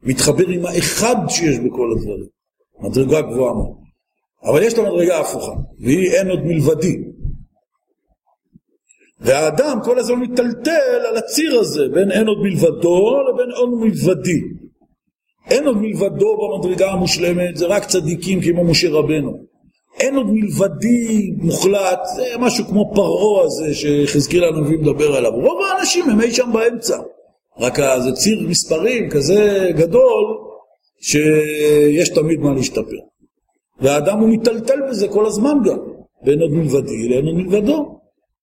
מתחבר עם האחד שיש בכל הדברים. מדרגה גבוהה מאוד. אבל יש את המדרגה ההפוכה, והיא אין עוד מלבדי. והאדם כל הזמן מטלטל על הציר הזה, בין אין עוד מלבדו לבין אין עוד מלבדי. אין עוד מלבדו במדרגה המושלמת, זה רק צדיקים כמו משה רבנו. אין עוד מלבדי מוחלט, זה משהו כמו פרעה הזה שחזקאל הנביא מדבר עליו. רוב האנשים הם אי שם באמצע. רק זה ציר מספרים כזה גדול, שיש תמיד מה להשתפר. והאדם הוא מטלטל בזה כל הזמן גם. בין עוד מלבדי לאין עוד מלבדו.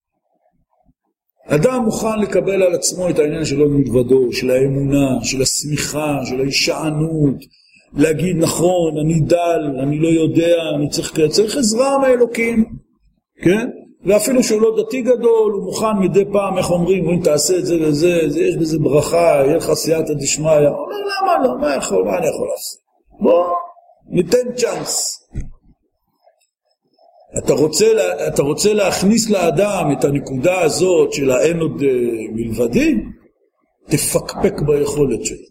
אדם מוכן לקבל על עצמו את העניין של עוד מלבדו, של האמונה, של השמיכה, של ההישענות, להגיד נכון, אני דל, אני לא יודע, אני צריך עזרה מאלוקים, כן? ואפילו שהוא לא דתי גדול, הוא מוכן מדי פעם, איך אומרים, אם תעשה את זה וזה, יש בזה ברכה, יהיה לך סייעתא דשמיא. הוא אומר, למה לא? מה אני יכול לעשות? בוא, ניתן צ'אנס. אתה רוצה להכניס לאדם את הנקודה הזאת של האין עוד מלבדי, תפקפק ביכולת שלו.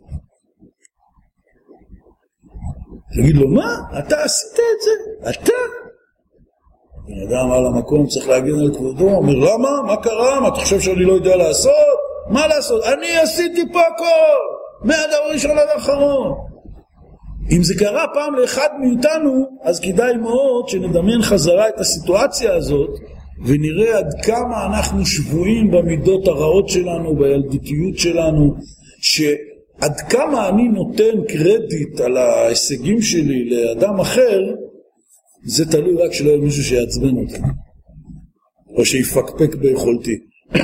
תגיד לו, מה? אתה עשית את זה? אתה? אדם על המקום צריך להגיד על כבודו, אומר, למה? מה קרה? מה אתה חושב שאני לא יודע לעשות? מה לעשות? אני עשיתי פה הכל, מהדבר ראשון עד האחרון. אם זה קרה פעם לאחד מאיתנו, אז כדאי מאוד שנדמיין חזרה את הסיטואציה הזאת, ונראה עד כמה אנחנו שבויים במידות הרעות שלנו, בילדותיות שלנו, שעד כמה אני נותן קרדיט על ההישגים שלי לאדם אחר, זה תלוי רק שלא יהיה מישהו שיעצבן אותי, או שיפקפק ביכולתי.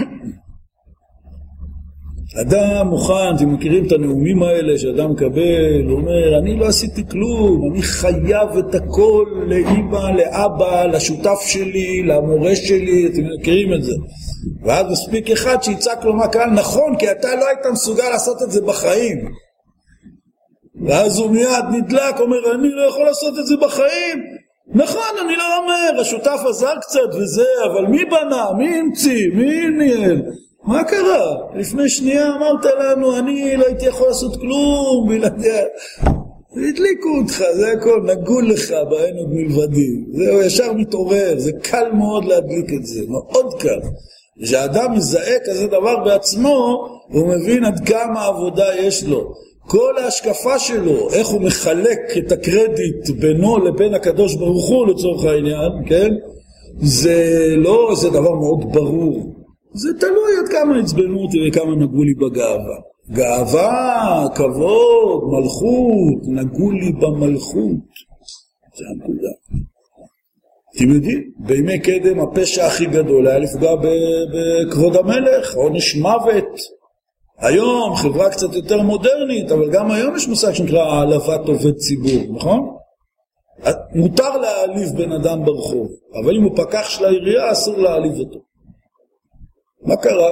אדם מוכן, אתם מכירים את הנאומים האלה שאדם מקבל, הוא אומר, אני לא עשיתי כלום, אני חייב את הכל לאמא, לאבא, לשותף שלי, למורה שלי, אתם מכירים את זה. ואז מספיק אחד שיצעק לו מה קהל, נכון, כי אתה לא היית מסוגל לעשות את זה בחיים. ואז הוא מיד נדלק, אומר, אני לא יכול לעשות את זה בחיים. נכון, אני לא אומר, השותף עזר קצת וזה, אבל מי בנה, מי המציא, מי ניהל? מה קרה? לפני שנייה אמרת לנו, אני לא הייתי יכול לעשות כלום, בלעדיה. הדליקו אותך, זה הכל, נגעו לך באין עוד מלבדי. זהו, ישר מתעורר, זה קל מאוד להדליק את זה, מאוד קל. כשאדם מזהה כזה דבר בעצמו, הוא מבין עד כמה עבודה יש לו. כל ההשקפה שלו, איך הוא מחלק את הקרדיט בינו לבין הקדוש ברוך הוא לצורך העניין, כן? זה לא, זה דבר מאוד ברור. זה תלוי עד כמה הצבנו אותי וכמה נגעו לי בגאווה. גאווה, כבוד, מלכות, נגעו לי במלכות. זה הנקודה. אתם יודעים, בימי קדם הפשע הכי גדול היה לפגוע בכבוד המלך, עונש מוות. היום חברה קצת יותר מודרנית, אבל גם היום יש מושג שנקרא העלבת עובד ציבור, נכון? מותר להעליב בן אדם ברחוב, אבל אם הוא פקח של העירייה אסור להעליב אותו. מה קרה?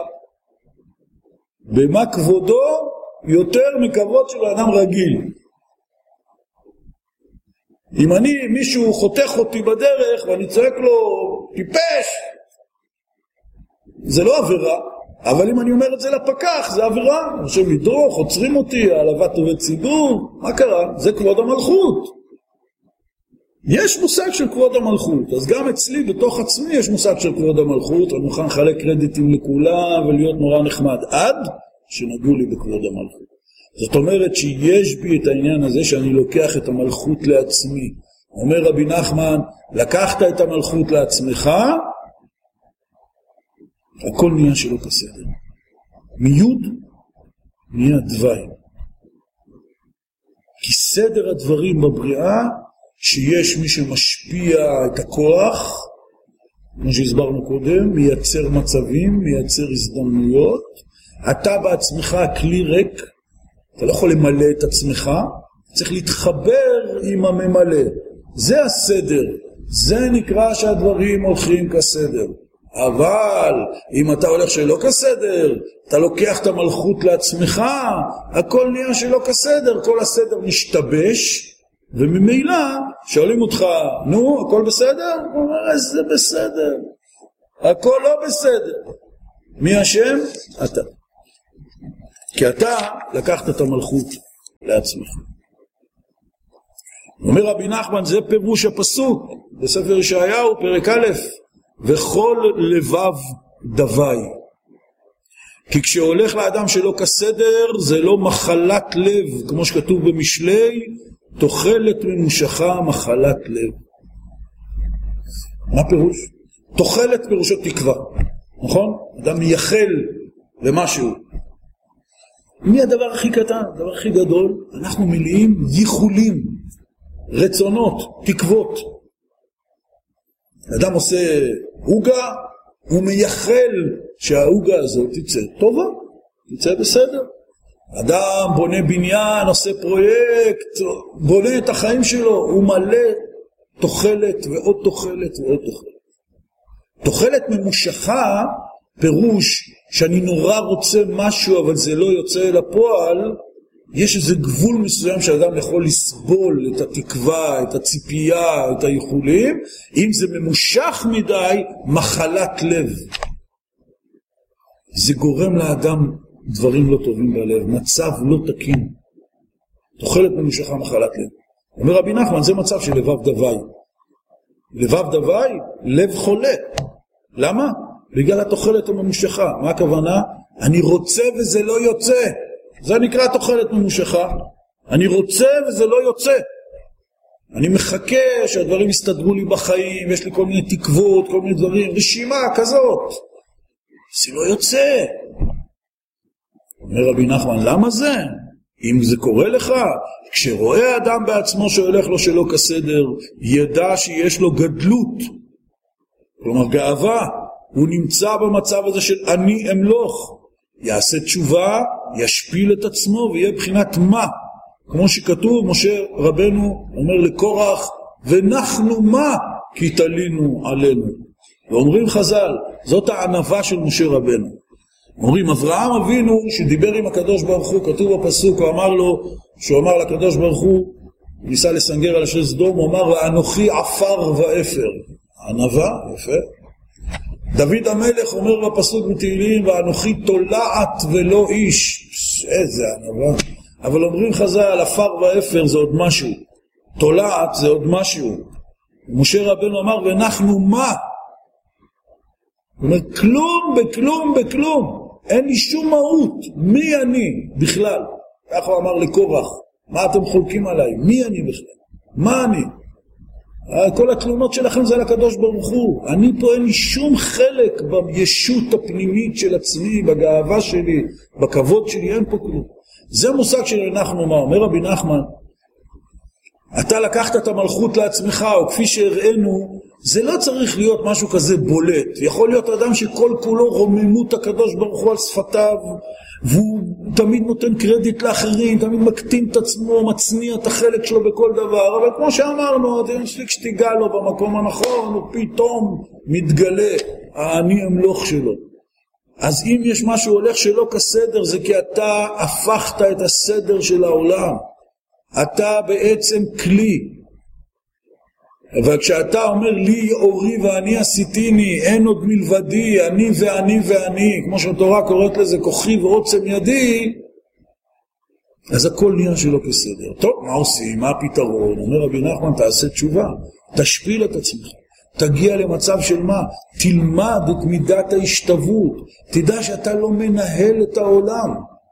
במה כבודו יותר מכבוד של אדם רגיל. אם מישהו חותך אותי בדרך ואני צועק לו טיפש, זה לא עבירה, אבל אם אני אומר את זה לפקח זה עבירה. עכשיו מדרוך, עוצרים אותי, העלבת עובד ציבור, מה קרה? זה כבוד המלכות. יש מושג של כבוד המלכות, אז גם אצלי בתוך עצמי יש מושג של כבוד המלכות, אני מוכן לחלק קרדיטים לכולם ולהיות נורא נחמד, עד שנגעו לי בכבוד המלכות. זאת אומרת שיש בי את העניין הזה שאני לוקח את המלכות לעצמי. אומר רבי נחמן, לקחת את המלכות לעצמך, הכל נהיה שלא כסדר. מיוד נהיה דווי. כי סדר הדברים בבריאה, שיש מי שמשפיע את הכוח, כמו שהסברנו קודם, מייצר מצבים, מייצר הזדמנויות. אתה בעצמך כלי ריק, אתה לא יכול למלא את עצמך, צריך להתחבר עם הממלא. זה הסדר, זה נקרא שהדברים הולכים כסדר. אבל אם אתה הולך שלא כסדר, אתה לוקח את המלכות לעצמך, הכל נהיה שלא כסדר, כל הסדר משתבש, וממילא שואלים אותך, נו, הכל בסדר? הוא אומר, זה בסדר. הכל לא בסדר. מי השם? אתה. כי אתה לקחת את המלכות לעצמך. אומר רבי נחמן, זה פירוש הפסוק בספר ישעיהו פרק א', וכל לבב דווי. כי כשהולך לאדם שלא כסדר, זה לא מחלת לב, כמו שכתוב במשלי, תוחלת ממושכה מחלת לב. מה פירוש? תוחלת פירושו תקווה, נכון? אדם מייחל למשהו. מי הדבר הכי קטן? הדבר הכי גדול? אנחנו מלאים ייחולים, רצונות, תקוות. אדם עושה הוגה, הוא מייחל שההוגה הזאת תצא טובה, תצא בסדר. אדם בונה בניין, עושה פרויקט, בונה את החיים שלו, הוא מלא תוחלת ועוד תוחלת ועוד תוחלת. תוחלת ממושכה, פירוש שאני נורא רוצה משהו אבל זה לא יוצא אל הפועל, יש איזה גבול מסוים שאדם יכול לסבול את התקווה, את הציפייה, את הייחולים. אם זה ממושך מדי, מחלת לב. זה גורם לאדם דברים לא טובים בלב, מצב לא תקין. תוחלת ממושכה מחלת לב. אומר רבי נחמן, זה מצב של לבב דווי. לבב דווי, לב חולה. למה? בגלל התוחלת הממושכה. מה הכוונה? אני רוצה וזה לא יוצא. זה נקרא תוחלת ממושכה. אני רוצה וזה לא יוצא. אני מחכה שהדברים יסתדרו לי בחיים, יש לי כל מיני תקוות, כל מיני דברים, רשימה כזאת. זה לא יוצא. אומר רבי נחמן, למה זה? אם זה קורה לך, כשרואה אדם בעצמו שהולך לו שלא כסדר, ידע שיש לו גדלות, כלומר גאווה, הוא נמצא במצב הזה של אני אמלוך, יעשה תשובה, ישפיל את עצמו ויהיה בחינת מה, כמו שכתוב, משה רבנו אומר לקורח, ונחנו מה כי תלינו עלינו. ואומרים חז"ל, זאת הענווה של משה רבנו. אומרים, אברהם אבינו שדיבר עם הקדוש ברוך הוא, כתוב בפסוק, הוא אמר לו, שהוא אמר לקדוש ברוך הוא, ניסה לסנגר על אנשי סדום, הוא אמר, ואנוכי עפר ואפר. ענווה, יפה. דוד המלך אומר בפסוק בתהילים, ואנוכי תולעת ולא איש. איזה ענווה. אבל אומרים חז"ל, עפר ואפר זה עוד משהו. תולעת זה עוד משהו. משה רבנו אמר, ואנחנו מה? הוא אומר, כלום בכלום בכלום. אין לי שום מהות. מי אני בכלל? ככה הוא אמר לקורח. מה אתם חולקים עליי? מי אני בכלל? מה אני? כל התלונות שלכם זה על הקדוש ברוך הוא. אני פה אין לי שום חלק בישות הפנימית של עצמי, בגאווה שלי, בכבוד שלי, אין פה כלום. זה מושג שאנחנו מה? אומר רבי נחמן, אתה לקחת את המלכות לעצמך, או כפי שהראינו, זה לא צריך להיות משהו כזה בולט. יכול להיות אדם שכל כולו רוממות הקדוש ברוך הוא על שפתיו, והוא תמיד נותן קרדיט לאחרים, תמיד מקטין את עצמו, מצניע את החלק שלו בכל דבר, אבל כמו שאמרנו, כשתיגע לו במקום הנכון, הוא פתאום מתגלה, האני אמלוך שלו. אז אם יש משהו הולך שלא כסדר, זה כי אתה הפכת את הסדר של העולם. אתה בעצם כלי. אבל כשאתה אומר לי אורי ואני עשיתיני, אין עוד מלבדי, אני ואני ואני, כמו שהתורה קוראת לזה כוחי ועוצם ידי, אז הכל נהיה שלא כסדר. טוב, מה עושים? מה הפתרון? אומר רבי נחמן, תעשה תשובה, תשפיל את עצמך, תגיע למצב של מה? תלמד את מידת ההשתוות, תדע שאתה לא מנהל את העולם.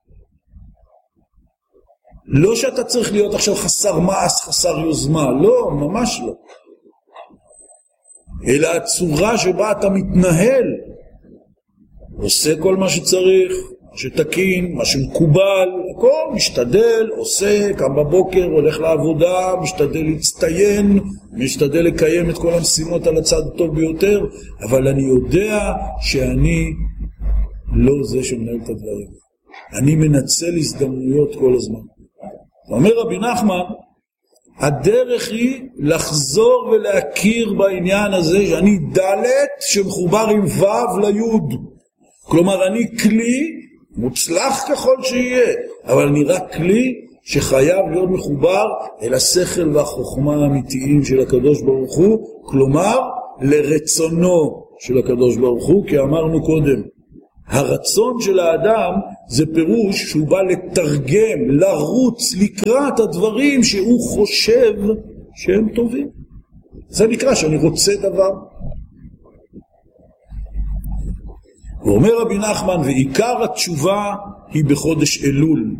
לא שאתה צריך להיות עכשיו חסר מעש, חסר יוזמה, לא, ממש לא. אלא הצורה שבה אתה מתנהל, עושה כל מה שצריך, מה שתקין, מה שמקובל, הכל משתדל, עושה, קם בבוקר, הולך לעבודה, משתדל להצטיין, משתדל לקיים את כל המשימות על הצד הטוב ביותר, אבל אני יודע שאני לא זה שמנהל את הדברים. אני מנצל הזדמנויות כל הזמן. אומר רבי נחמן, הדרך היא לחזור ולהכיר בעניין הזה שאני דלת שמחובר עם ו' ליוד. כלומר אני כלי, מוצלח ככל שיהיה, אבל אני רק כלי שחייב להיות מחובר אל השכל והחוכמה האמיתיים של הקדוש ברוך הוא, כלומר לרצונו של הקדוש ברוך הוא, כי אמרנו קודם, הרצון של האדם זה פירוש שהוא בא לתרגם, לרוץ לקראת הדברים שהוא חושב שהם טובים. זה נקרא שאני רוצה דבר. ואומר רבי נחמן, ועיקר התשובה היא בחודש אלול.